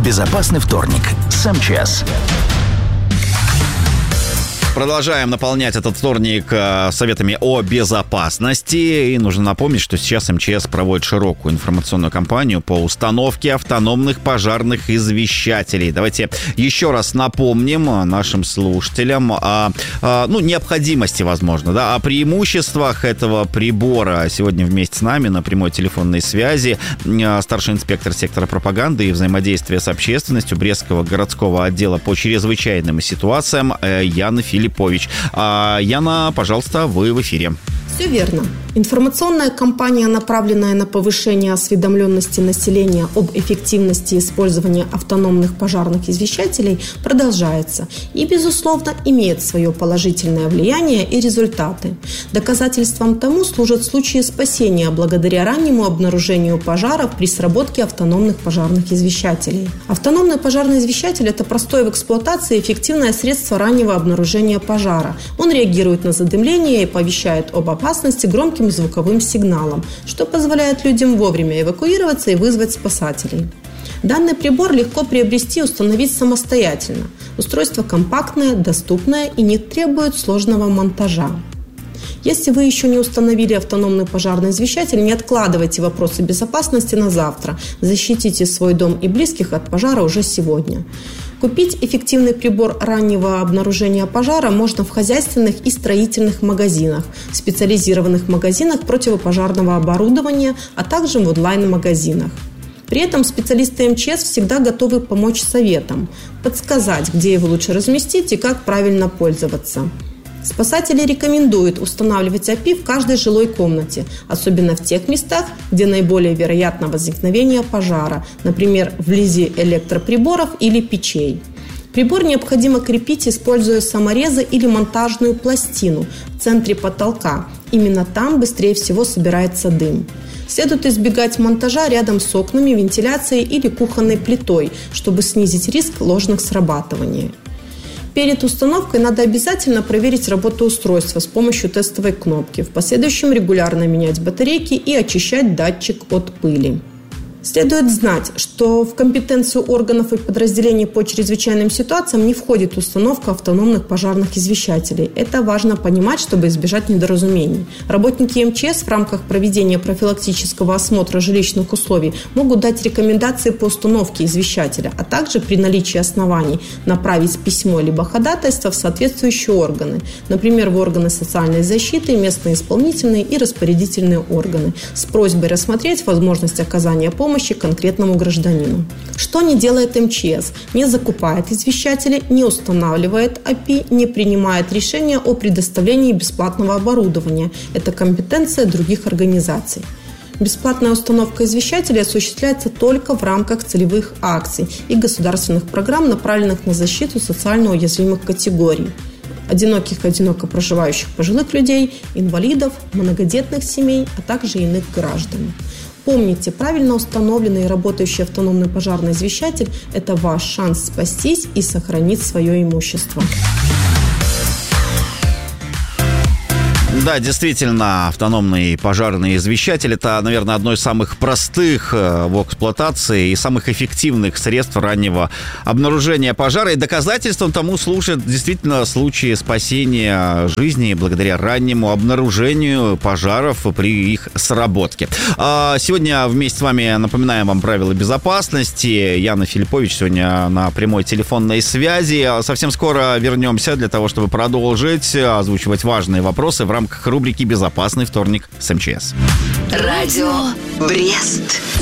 «Безопасный вторник» с МЧС. Продолжаем наполнять этот вторник советами о безопасности. И нужно напомнить, что сейчас МЧС проводит широкую информационную кампанию по установке автономных пожарных извещателей. Давайте еще раз напомним нашим слушателям о необходимости, возможно, о преимуществах этого прибора. Сегодня вместе с нами на прямой телефонной связи старший инспектор сектора пропаганды и взаимодействия с общественностью Брестского городского отдела по чрезвычайным ситуациям Яна Филиппович. Яна, пожалуйста, вы в эфире. Все верно. Информационная кампания, направленная на повышение осведомленности населения об эффективности использования автономных пожарных извещателей, продолжается и, безусловно, имеет свое положительное влияние и результаты. Доказательством тому служат случаи спасения благодаря раннему обнаружению пожаров при сработке автономных пожарных извещателей. Автономный пожарный извещатель – это простое в эксплуатации эффективное средство раннего обнаружения пожара. Он реагирует на задымление и оповещает об опасности громким звуковым сигналом, что позволяет людям вовремя эвакуироваться и вызвать спасателей. Данный прибор легко приобрести и установить самостоятельно. Устройство компактное, доступное и не требует сложного монтажа. Если вы еще не установили автономный пожарный извещатель, не откладывайте вопросы безопасности на завтра. Защитите свой дом и близких от пожара уже сегодня. Купить эффективный прибор раннего обнаружения пожара можно в хозяйственных и строительных магазинах, специализированных магазинах противопожарного оборудования, а также в онлайн-магазинах. При этом специалисты МЧС всегда готовы помочь советам, подсказать, где его лучше разместить и как правильно пользоваться. Спасатели рекомендуют устанавливать АПИ в каждой жилой комнате, особенно в тех местах, где наиболее вероятно возникновение пожара, например, вблизи электроприборов или печей. Прибор необходимо крепить, используя саморезы или монтажную пластину в центре потолка. Именно там быстрее всего собирается дым. Следует избегать монтажа рядом с окнами, вентиляцией или кухонной плитой, чтобы снизить риск ложных срабатываний. Перед установкой надо обязательно проверить работу устройства с помощью тестовой кнопки. В последующем регулярно менять батарейки и очищать датчик от пыли. Следует знать, что в компетенцию органов и подразделений по чрезвычайным ситуациям не входит установка автономных пожарных извещателей. Это важно понимать, чтобы избежать недоразумений. Работники МЧС в рамках проведения профилактического осмотра жилищных условий могут дать рекомендации по установке извещателя, а также при наличии оснований направить письмо либо ходатайство в соответствующие органы, например, в органы социальной защиты, местные исполнительные и распорядительные органы, с просьбой рассмотреть возможность оказания помощи конкретному гражданину. Что не делает МЧС? Не закупает извещатели, не устанавливает АПИ, не принимает решения о предоставлении бесплатного оборудования. Это компетенция других организаций. Бесплатная установка извещателей осуществляется только в рамках целевых акций и государственных программ, направленных на защиту социально уязвимых категорий: одиноко проживающих пожилых людей, инвалидов, многодетных семей, а также иных граждан. Помните, правильно установленный и работающий автономный пожарный извещатель – это ваш шанс спастись и сохранить свое имущество. Да, действительно, автономный пожарный извещатель – это, наверное, одно из самых простых в эксплуатации и самых эффективных средств раннего обнаружения пожара. И доказательством тому служат действительно случаи спасения жизни благодаря раннему обнаружению пожаров при их сработке. Сегодня вместе с вами напоминаем вам правила безопасности. Яна Филиппович сегодня на прямой телефонной связи. Совсем скоро вернемся для того, чтобы продолжить озвучивать важные вопросы в рамках рубрики «Безопасный вторник» с МЧС. Радио Брест.